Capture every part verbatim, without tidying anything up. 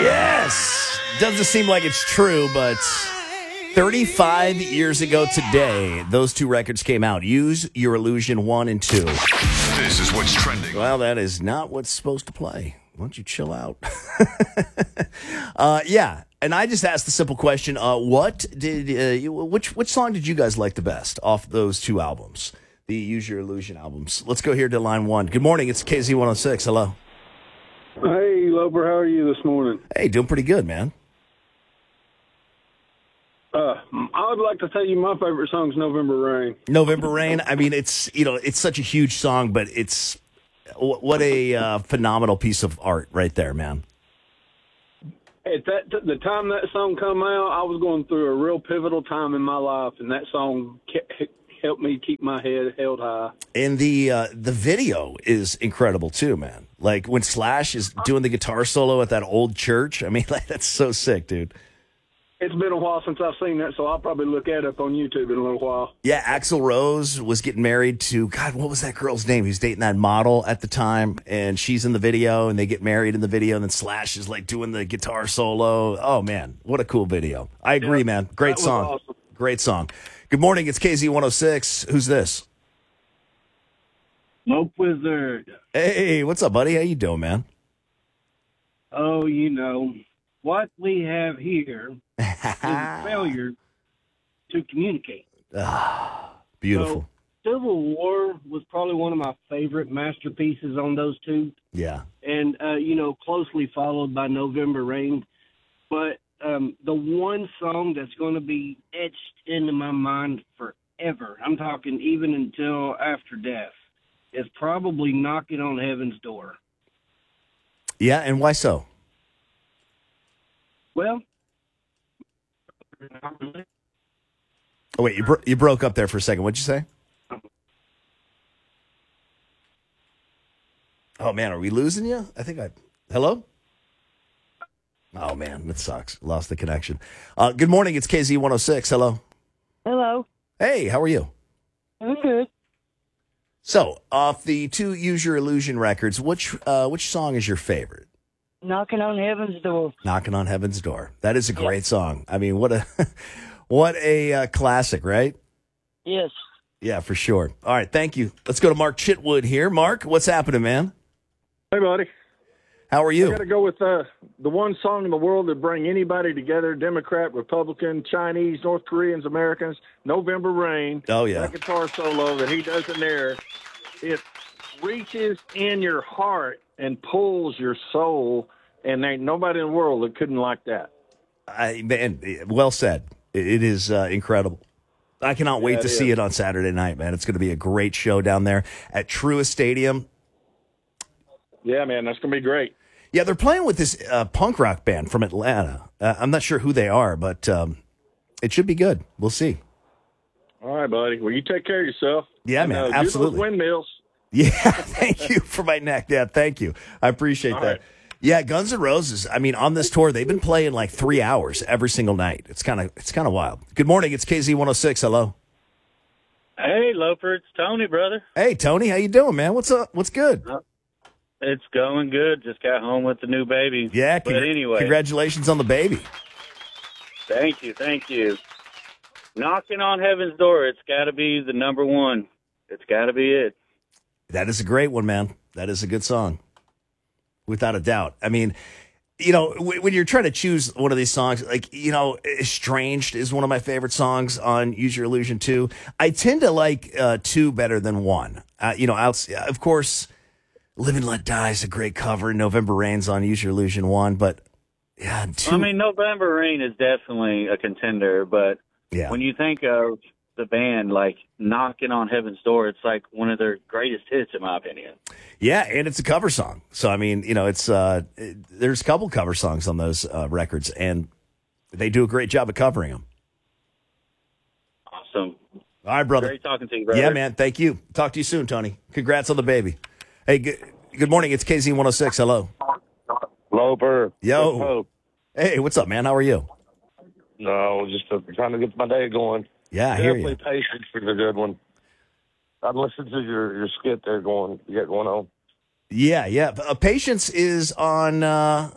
Yes. Doesn't seem like it's true, but thirty-five years ago today, those two records came out. Use Your Illusion one and two. This is what's trending. Well, that is not what's supposed to play. Why don't you chill out? uh, yeah, and I just asked the simple question, uh, what did, uh, you, which which song did you guys like the best off those two albums? The Use Your Illusion albums. Let's go here to line one. Good morning, it's K Z one oh six. Hello. Hey, Loper, how are you this morning? Hey, doing pretty good, man. Uh, I would like to tell you my favorite song is November Rain. November Rain. I mean, it's, you know, it's such a huge song, but it's what a uh, phenomenal piece of art right there, man. At that t- the time that song come out, I was going through a real pivotal time in my life, and that song kept, helped me keep my head held high. And the uh, the video is incredible too, man. Like when Slash is doing the guitar solo at that old church. I mean, like, that's so sick, dude. It's been a while since I've seen that, so I'll probably look at it up on YouTube in a little while. Yeah, Axl Rose was getting married to, God, what was that girl's name? He was dating that model at the time, and she's in the video, and they get married in the video, and then Slash is like doing the guitar solo. Oh, man, what a cool video. I agree, Yeah, man. Great that was song. awesome. Great song. Good morning, it's K Z one oh six. Who's this? Smoke Wizard. Hey, what's up, buddy? How you doing, man? Oh, you know, what we have here is a failure to communicate. Ah, beautiful. So, Civil War was probably one of my favorite masterpieces on those two. Yeah. And, uh, you know, closely followed by November Rain. But um, the one song that's going to be etched into my mind forever, I'm talking even until after death, is probably Knocking on Heaven's Door. Yeah, and why so? Well, Oh, wait, you, bro- you broke up there for a second. What'd you say? Oh, man, are we losing you? I think I... Hello? Oh, man, that sucks. Lost the connection. Uh, good morning, it's K Z one oh six. Hello. Hello. Hey, how are you? I'm good. So, off the two Use Your Illusion records, which uh, which song is your favorite? Knocking on Heaven's Door. Knocking on Heaven's Door. That is a great song. I mean, what a what a uh, classic, right? Yes. Yeah, for sure. All right, thank you. Let's go to Mark Chitwood here. Mark, what's happening, man? Hey, buddy. How are you? I got to go with uh, the one song in the world that bring anybody together, Democrat, Republican, Chinese, North Koreans, Americans, November Rain. Oh, yeah. That guitar solo that he does in there, it reaches in your heart and pulls your soul, and there ain't nobody in the world that couldn't like that. I, man, well said. It, it is uh, incredible. I cannot wait Yeah, to it see is. it on Saturday night, man. It's going to be a great show down there at Truist Stadium. Yeah, man, that's going to be great. Yeah, they're playing with this uh, punk rock band from Atlanta. Uh, I'm not sure who they are, but um, it should be good. We'll see. All right, buddy. Well, you take care of yourself. Yeah, And, man, uh, do absolutely. those windmills. Yeah, thank you for my neck. Yeah, thank you. I appreciate All that. right. Yeah, Guns N' Roses. I mean, on this tour, they've been playing like three hours every single night. It's kind of it's kind of wild. Good morning. It's K Z one oh six. Hello. Hey, Loper, it's Tony, brother. Hey, Tony. How you doing, man? What's up? What's good? It's going good. Just got home with the new baby. Yeah, but congr- anyway, congratulations on the baby. thank you, thank you. Knocking on Heaven's Door. It's got to be the number one. It's got to be it. That is a great one, man. That is a good song, without a doubt. I mean, you know, w- when you're trying to choose one of these songs, like, you know, Estranged is one of my favorite songs on Use Your Illusion two. I tend to like uh, two better than one. Uh, you know, outs- of course, Live and Let Die is a great cover. November Rain's on Use Your Illusion one, but yeah, two. I mean, November Rain is definitely a contender, but yeah. when you think of the band, like Knocking on Heaven's Door, it's like one of their greatest hits, in my opinion. Yeah, and it's a cover song. So, I mean, you know, it's uh, it, there's a couple cover songs on those uh, records, and they do a great job of covering them. Awesome. All right, brother. Great talking to you, brother. Yeah, man. Thank you. Talk to you soon, Tony. Congrats on the baby. Hey, good, good morning. It's K Z one oh six. Hello. Loper. Yo. Hey, what's up, man? How are you? No, just uh, trying to get my day going. Yeah, I hear you. Definitely Patience is a good one. I've listened to your, your skit there going, you got going on. Yeah, yeah. Uh, Patience is on uh,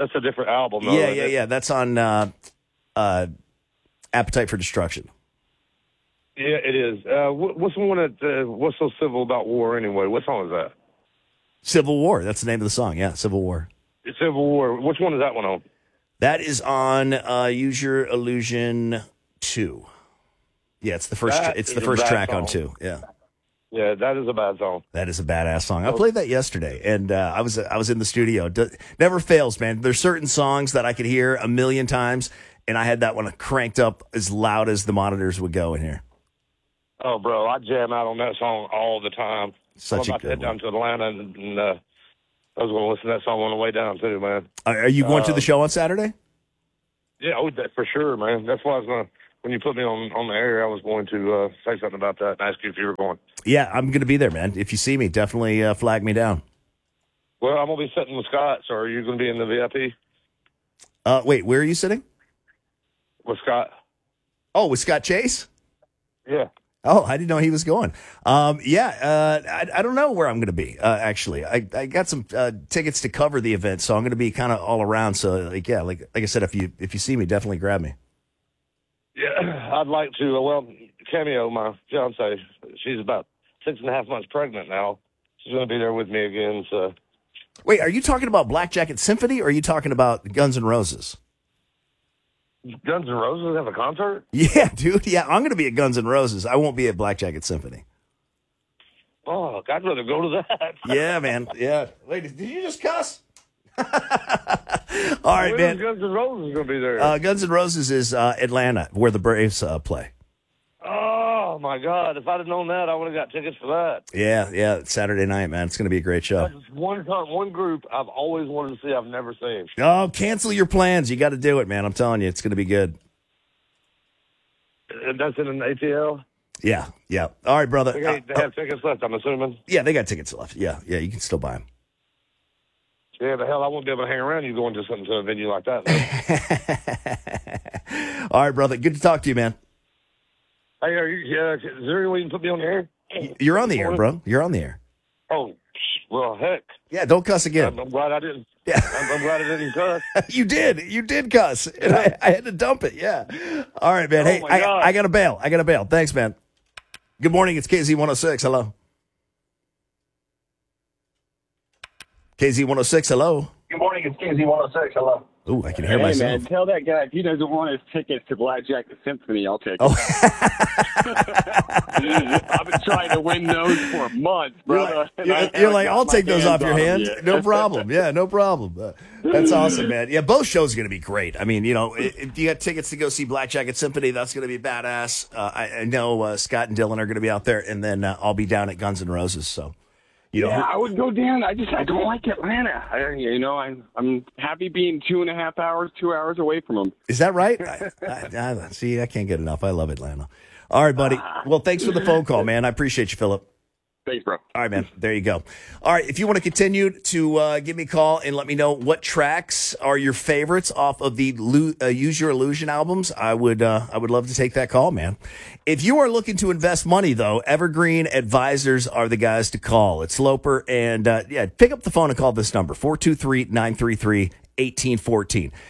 that's a different album. Though, yeah, isn't yeah, it? yeah. That's on uh, uh, Appetite for Destruction. Yeah, it is. Uh, what, what's the one that uh, what's so civil about war anyway? What song is that? Civil War. That's the name of the song. Yeah, Civil War. It's Civil War. Which one is that one on? That is on uh, Use Your Illusion two. Yeah, it's the first. That it's the is a first bad track song. on two. Yeah. Yeah, that is a bad song. That is a badass song. I played that yesterday, and uh, I was I was in the studio. D- never fails, man. There's certain songs that I could hear a million times, and I had that one cranked up as loud as the monitors would go in here. Oh, bro, I jam out on that song all the time. Such I'm a about to good head down one. to Atlanta, and, and uh, I was going to listen to that song on the way down too, man. Are, are you going to Uh, the show on Saturday? Yeah, oh, that, for sure, man. That's why I was going to. When you put me on on the air, I was going to uh, say something about that and ask you if you were going. Yeah, I'm going to be there, man. If you see me, definitely uh, flag me down. Well, I'm going to be sitting with Scott, so are you going to be in the V I P Uh, wait, where are you sitting? with Scott? Oh, with Scott Chase? Yeah. Oh, I didn't know he was going. Um, yeah, uh, I, I don't know where I'm going to be, uh, actually. I, I got some uh, tickets to cover the event, so I'm going to be kind of all around. So, like, yeah, like like I said, if you if you see me, definitely grab me. Yeah, I'd like to. uh, Well, Cameo, my fiance, she's about six and a half months pregnant now. She's going to be there with me again. So Wait, are you talking about Black Jacket Symphony, or are you talking about Guns N' Roses? Guns N' Roses have a concert? Yeah, dude. Yeah, I'm going to be at Guns N' Roses. I won't be at Black Jacket Symphony. Oh, I'd rather go to that. Yeah, man. Yeah. Ladies, did you just cuss? All right, When man. is Guns N' Roses going to be there? Uh, Guns N' Roses is uh, Atlanta, where the Braves uh, play. oh, my God. If I'd have known that, I would have got tickets for that. Yeah, yeah. It's Saturday night, man. It's going to be a great show. That's one, con- one group I've always wanted to see, I've never seen. Oh, cancel your plans. You got to do it, man. I'm telling you, it's going to be good. And that's in an A T L? Yeah, yeah. All right, brother. They, Uh, they have tickets left, I'm assuming. yeah, they got tickets left. Yeah, yeah. You can still buy them. Yeah, the hell, I won't be able to hang around you going to something to a venue like that. though. All right, brother. Good to talk to you, man. Hey, are you, uh, is there any way you can put me on the air? You're on the air, bro. You're on the air. Oh, well, heck. Yeah, don't cuss I'm, again. I'm glad I didn't. Yeah. I'm, I'm glad I didn't cuss. You did. You did cuss. And I, I had to dump it. Yeah. All right, man. Oh, Hey, my I, God. I got to bail. I got to bail. Thanks, man. Good morning. It's K Z one oh six. Hello. K Z one oh six. Hello. Good morning, it's K Z one oh six. Hello. Ooh, I can hear Hey, myself. man, tell that guy if he doesn't want his tickets to Black Jacket Symphony, I'll take it. Oh. I've been trying to win those for months, You're brother. like, and you're, I you're haven't like, got I'll my take those hands off your on 'em hands. yet. No problem. Yeah, no problem. Uh, that's awesome, man. Yeah, both shows are going to be great. I mean, you know, if if you got tickets to go see Black Jacket Symphony, that's going to be badass. Uh, I, I know uh, Scott and Dylan are going to be out there, and then uh, I'll be down at Guns N' Roses. So, you know, Yeah, I would go down. I just I don't like Atlanta. I, you know, I'm I'm happy being two and a half hours, two hours away from them. is that right? I, I, I, see, I can't get enough. I love Atlanta. All right, buddy. Well, thanks for the phone call, man. I appreciate you, Philip. Thanks, bro. All right, man. There you go. All right. If you want to continue to uh, give me a call and let me know what tracks are your favorites off of the Lu- uh, Use Your Illusion albums, I would uh, I would love to take that call, man. If you are looking to invest money, though, Evergreen Advisors are the guys to call. It's Loper, and uh, yeah, pick up the phone and call this number four two three, nine three three, one eight one four.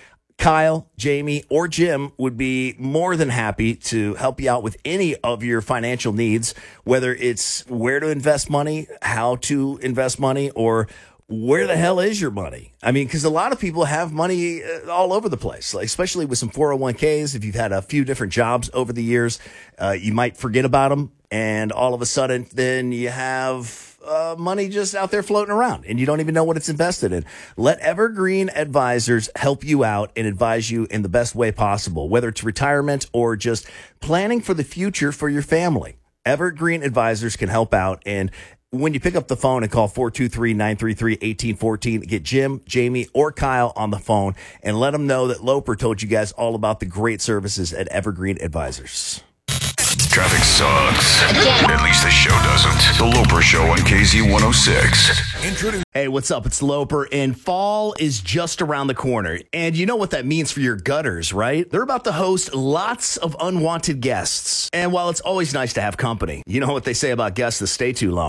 Kyle, Jamie, or Jim would be more than happy to help you out with any of your financial needs, whether it's where to invest money, how to invest money, or where the hell is your money? I mean, because a lot of people have money uh, all over the place, like especially with some four oh one k's. If you've had a few different jobs over the years, uh, you might forget about them. And all of a sudden, then you have uh, money just out there floating around and you don't even know what it's invested in. Let Evergreen Advisors help you out and advise you in the best way possible, whether it's retirement or just planning for the future for your family. Evergreen Advisors can help out. And when you pick up the phone and call four two three, nine three three, one eight one four, get Jim, Jamie, or Kyle on the phone and let them know that Loper told you guys all about the great services at Evergreen Advisors. Traffic sucks. At least the show doesn't. The Loper Show on K Z one oh six. Hey, what's up? It's Loper, and fall is just around the corner. And you know what that means for your gutters, right? They're about to host lots of unwanted guests. And while it's always nice to have company, you know what they say about guests that stay too long?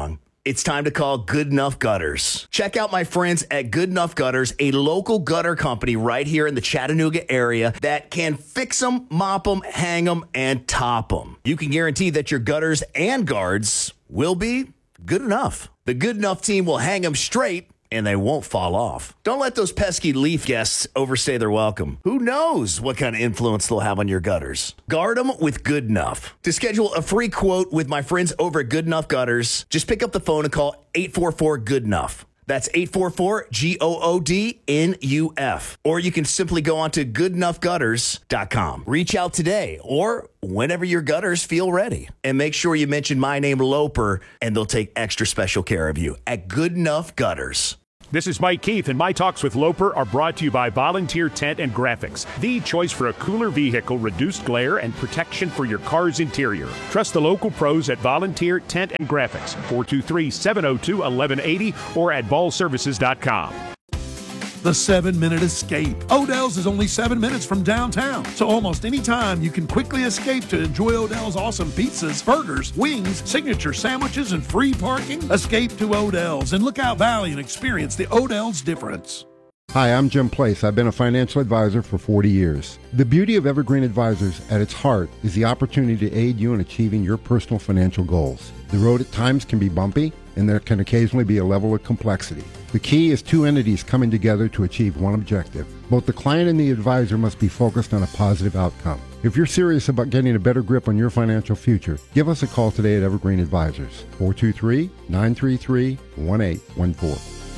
It's time to call Good Enough Gutters. Check out my friends at Good Enough Gutters, a local gutter company right here in the Chattanooga area that can fix them, mop them, hang them, and top them. You can guarantee that your gutters and guards will be good enough. The Good Enough team will hang them straight and they won't fall off. Don't let those pesky leaf guests overstay their welcome. Who knows what kind of influence they'll have on your gutters? Guard them with Good Enough. To schedule a free quote with my friends over at Good Enough Gutters, just pick up the phone and call eight four four, good enough. That's eight four four, G O O D N U F. Or you can simply go on to good enough gutters dot com. Reach out today or whenever your gutters feel ready. And make sure you mention my name, Loper, and they'll take extra special care of you at Good Enough Gutters. This is Mike Keith, and my talks with Loper are brought to you by Volunteer Tent and Graphics, the choice for a cooler vehicle, reduced glare, and protection for your car's interior. Trust the local pros at Volunteer Tent and Graphics, four two three, seven oh two, one one eight oh or at ball services dot com. The seven-minute escape. Odell's is only seven minutes from downtown, so almost any time you can quickly escape to enjoy Odell's awesome pizzas, burgers, wings, signature sandwiches, and free parking. Escape to Odell's in Lookout Valley and experience the Odell's difference. Hi, I'm Jim Place. I've been a financial advisor for forty years. The beauty of Evergreen Advisors at its heart is the opportunity to aid you in achieving your personal financial goals. The road at times can be bumpy, and there can occasionally be a level of complexity. The key is two entities coming together to achieve one objective. Both the client and the advisor must be focused on a positive outcome. If you're serious about getting a better grip on your financial future, give us a call today at Evergreen Advisors, four two three, nine three three, one eight one four.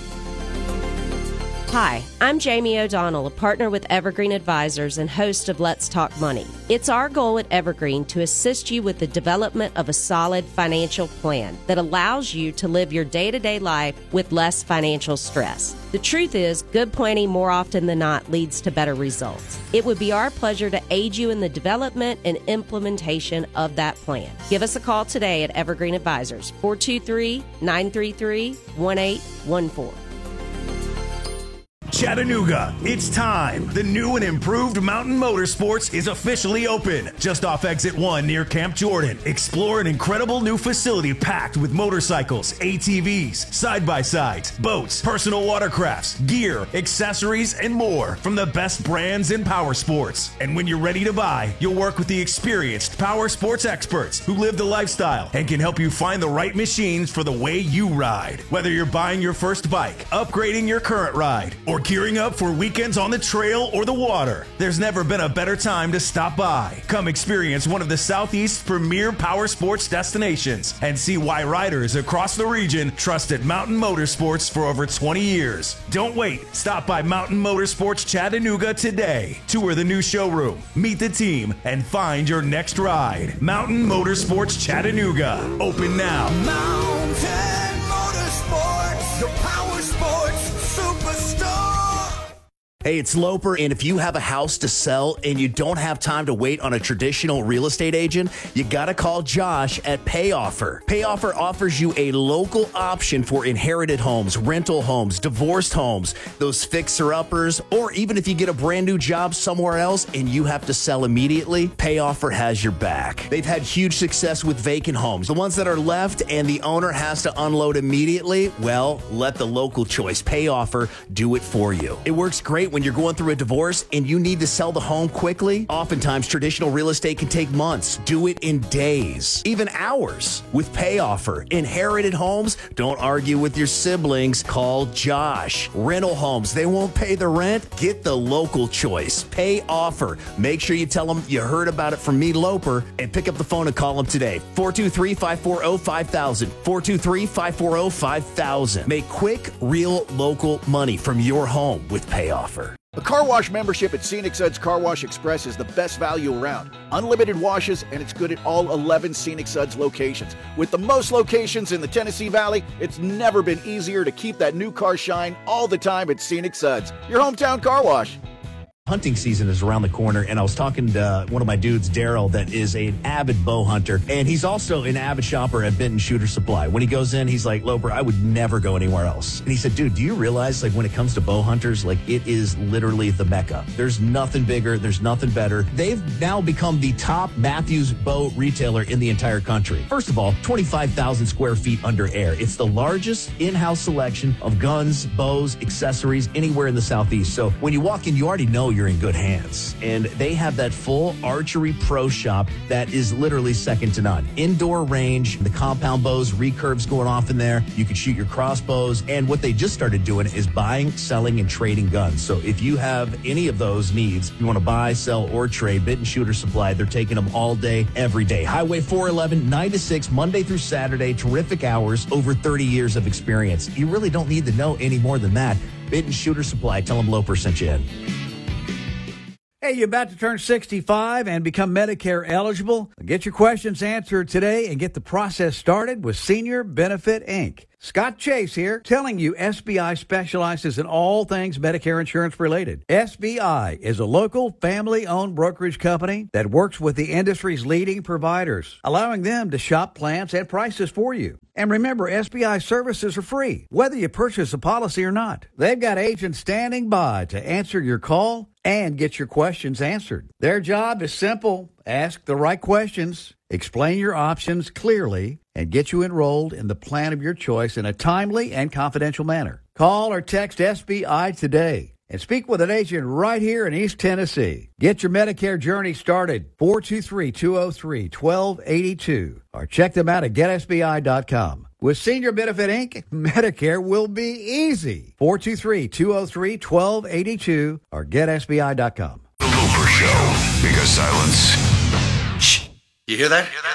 Hi, I'm Jamie O'Donnell, a partner with Evergreen Advisors and host of Let's Talk Money. It's our goal at Evergreen to assist you with the development of a solid financial plan that allows you to live your day-to-day life with less financial stress. The truth is, good planning more often than not leads to better results. It would be our pleasure to aid you in the development and implementation of that plan. Give us a call today at Evergreen Advisors, four two three, nine three three, one eight one four. Chattanooga, it's time. The new and improved Mountain Motorsports is officially open. Just off Exit one near Camp Jordan. Explore an incredible new facility packed with motorcycles, A T Vs, side-by-sides, boats, personal watercrafts, gear, accessories, and more from the best brands in power sports. And when you're ready to buy, you'll work with the experienced power sports experts who live the lifestyle and can help you find the right machines for the way you ride. Whether you're buying your first bike, upgrading your current ride, or gearing up for weekends on the trail or the water, there's never been a better time to stop by. Come experience one of the Southeast's premier power sports destinations and see why riders across the region trusted Mountain Motorsports for over twenty years. Don't wait. Stop by Mountain Motorsports Chattanooga today. Tour the new showroom, meet the team, and find your next ride. Mountain Motorsports Chattanooga. Open now. Mountain Motorsports, your power sports superstar. Hey, it's Loper, and if you have a house to sell and you don't have time to wait on a traditional real estate agent, you gotta call Josh at PayOffer. PayOffer offers you a local option for inherited homes, rental homes, divorced homes, those fixer-uppers, or even if you get a brand new job somewhere else and you have to sell immediately, PayOffer has your back. They've had huge success with vacant homes. The ones that are left and the owner has to unload immediately, well, let the local choice, PayOffer, do it for you. It works great when you're going through a divorce and you need to sell the home quickly. Oftentimes, traditional real estate can take months. Do it in days, even hours. With PayOffer, inherited homes, don't argue with your siblings. Call Josh. Rental homes, they won't pay the rent. Get the local choice. PayOffer. Make sure you tell them you heard about it from me, Loper, and pick up the phone and call them today. four two three, five four zero, five thousand. four two three, five four zero, five thousand. Make quick, real, local money from your home with PayOffer. A car wash membership at Scenic Suds Car Wash Express is the best value around. Unlimited washes, and it's good at all eleven Scenic Suds locations. With the most locations in the Tennessee Valley, it's never been easier to keep that new car shine all the time at Scenic Suds, your hometown car wash. Hunting season is around the corner, and I was talking to uh, one of my dudes, Daryl, that is an avid bow hunter, and he's also an avid shopper at Benton Shooter Supply. When he goes in, he's like, Loper, I would never go anywhere else. And he said, dude, do you realize, like, when it comes to bow hunters, like, it is literally the Mecca. There's nothing bigger. There's nothing better. They've now become the top Matthews bow retailer in the entire country. First of all, twenty-five thousand square feet under air. It's the largest in-house selection of guns, bows, accessories anywhere in the Southeast. So when you walk in, you already know you're in good hands. And they have that full archery pro shop that is literally second to none. Indoor range, the compound bows, recurves going off in there. You can shoot your crossbows. And what they just started doing is buying, selling, and trading guns. So if you have any of those needs, you want to buy, sell, or trade, Benton Shooter Supply, they're taking them all day, every day. Highway four eleven, nine to six, Monday through Saturday. Terrific hours, over thirty years of experience. You really don't need to know any more than that. Benton Shooter Supply. Tell them Loper sent you in. Hey, you about to turn sixty-five and become Medicare eligible? Get your questions answered today and get the process started with Senior Benefit Incorporated. Scott Chase here, telling you S B I specializes in all things Medicare insurance related. S B I is a local family-owned brokerage company that works with the industry's leading providers, allowing them to shop plans and prices for you. And remember, S B I services are free, whether you purchase a policy or not. They've got agents standing by to answer your call and get your questions answered. Their job is simple. Ask the right questions, explain your options clearly, and get you enrolled in the plan of your choice in a timely and confidential manner. Call or text S B I today and speak with an agent right here in East Tennessee. Get your Medicare journey started, four two three, two oh three, one two eight two, or check them out at get S B I dot com. With Senior Benefit Incorporated, Medicare will be easy. four two three, two oh three, one two eight two or get S B I dot com. The Loper Show, because silence. Shh. You hear that?